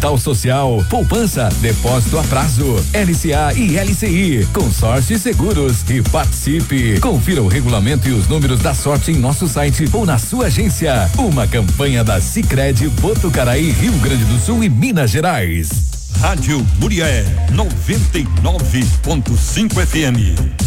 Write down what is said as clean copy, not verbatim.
Capital Social, poupança, depósito a prazo, LCA e LCI, consórcio e seguros e participe. Confira o regulamento e os números da sorte em nosso site ou na sua agência. Uma campanha da Sicredi Botucaraí, Rio Grande do Sul e Minas Gerais. Rádio Murié 99.5 FM.